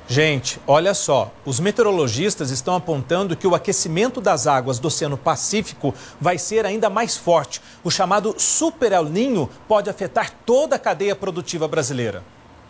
Gente, olha só, os meteorologistas estão apontando que o aquecimento das águas do Oceano Pacífico vai ser ainda mais forte. O chamado Super El Niño pode afetar toda a cadeia produtiva brasileira.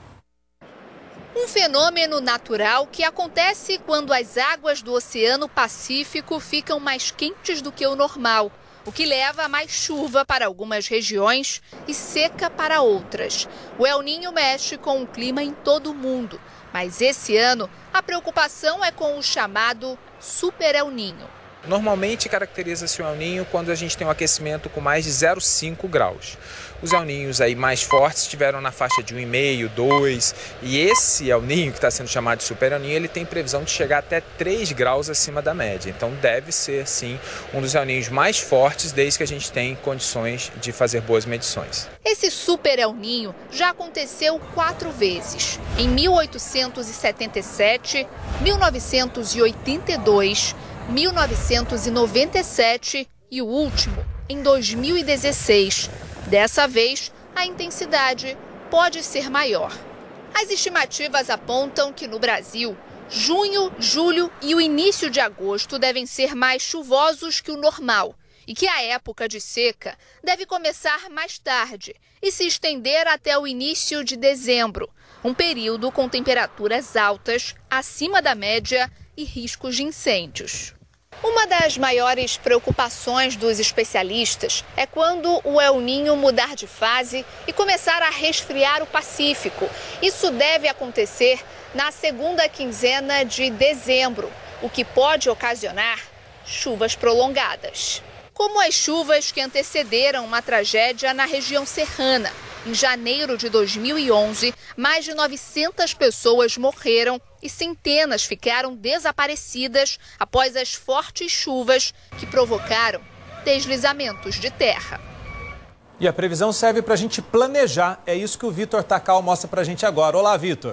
Um fenômeno natural que acontece quando as águas do Oceano Pacífico ficam mais quentes do que o normal, o que leva a mais chuva para algumas regiões e seca para outras. O El Niño mexe com o clima em todo o mundo, mas esse ano a preocupação é com o chamado Super El Niño. Normalmente caracteriza-se o El Niño quando a gente tem um aquecimento com mais de 0,5 graus. Os El Niños aí mais fortes estiveram na faixa de 1,5, 2, e esse El Niño, que está sendo chamado de Super El Niño, ele tem previsão de chegar até 3 graus acima da média. Então deve ser, sim, um dos El Niños mais fortes desde que a gente tem condições de fazer boas medições. Esse Super El Niño já aconteceu 4 vezes, em 1877, 1982, 1997 e o último em 2016. Dessa vez, a intensidade pode ser maior. As estimativas apontam que no Brasil, junho, julho e o início de agosto devem ser mais chuvosos que o normal e que a época de seca deve começar mais tarde e se estender até o início de dezembro, um período com temperaturas altas, acima da média e riscos de incêndios. Uma das maiores preocupações dos especialistas é quando o El Niño mudar de fase e começar a resfriar o Pacífico. Isso deve acontecer na segunda quinzena de dezembro, o que pode ocasionar chuvas prolongadas. Como as chuvas que antecederam uma tragédia na região serrana. Em janeiro de 2011, mais de 900 pessoas morreram e centenas ficaram desaparecidas após as fortes chuvas que provocaram deslizamentos de terra. E a previsão serve para a gente planejar. É isso que o Vitor Takal mostra para a gente agora. Olá, Vitor.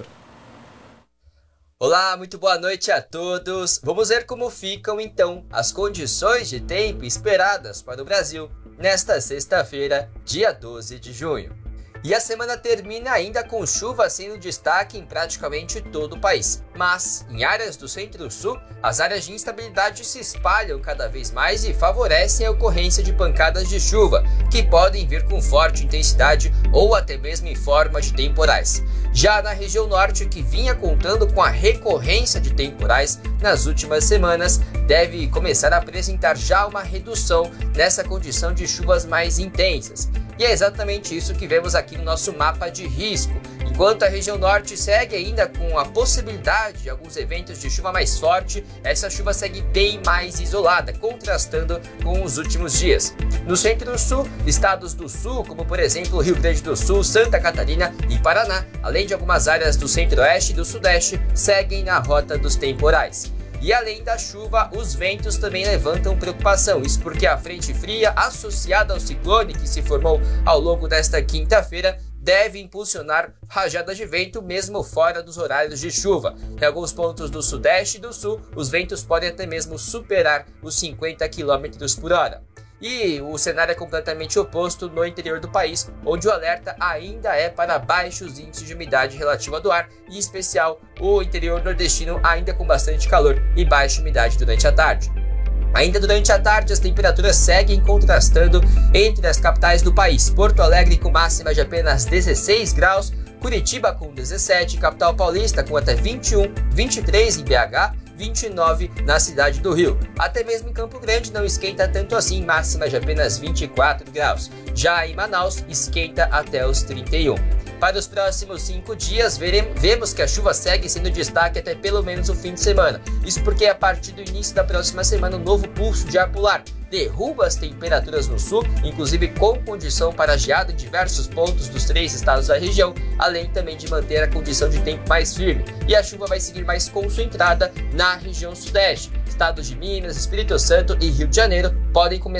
Olá, muito boa noite a todos. Vamos ver como ficam, então, as condições de tempo esperadas para o Brasil nesta sexta-feira, dia 12 de junho. E a semana termina ainda com chuva sendo destaque em praticamente todo o país. Mas, em áreas do centro-sul, as áreas de instabilidade se espalham cada vez mais e favorecem a ocorrência de pancadas de chuva, que podem vir com forte intensidade ou até mesmo em forma de temporais. Já na região norte, que vinha contando com a recorrência de temporais nas últimas semanas, deve começar a apresentar já uma redução nessa condição de chuvas mais intensas. E é exatamente isso que vemos aqui no nosso mapa de risco. Enquanto a região norte segue ainda com a possibilidade de alguns eventos de chuva mais forte, essa chuva segue bem mais isolada, contrastando com os últimos dias. No centro-sul, estados do sul, como por exemplo Rio Grande do Sul, Santa Catarina e Paraná, além de algumas áreas do centro-oeste e do sudeste, seguem na rota dos temporais. E além da chuva, os ventos também levantam preocupação. Isso porque a frente fria, associada ao ciclone que se formou ao longo desta quinta-feira, deve impulsionar rajadas de vento mesmo fora dos horários de chuva. Em alguns pontos do sudeste e do sul, os ventos podem até mesmo superar os 50 km por hora. E o cenário é completamente oposto no interior do país, onde o alerta ainda é para baixos índices de umidade relativa do ar, e em especial o interior nordestino ainda com bastante calor e baixa umidade durante a tarde. Ainda durante a tarde, as temperaturas seguem contrastando entre as capitais do país. Porto Alegre com máxima de apenas 16 graus, Curitiba com 17, capital paulista com até 21, 23 em BH, 29 na cidade do Rio. Até mesmo em Campo Grande não esquenta tanto assim, máxima de apenas 24 graus. Já em Manaus, esquenta até os 31. Para os próximos 5 dias, vemos que a chuva segue sendo destaque até pelo menos o fim de semana. Isso porque a partir do início da próxima semana, um novo pulso de ar polar derruba as temperaturas no sul, inclusive com condição para geada em diversos pontos dos 3 estados da região, além também de manter a condição de tempo mais firme. E a chuva vai seguir mais concentrada na região sudeste. Estados de Minas, Espírito Santo e Rio de Janeiro podem começar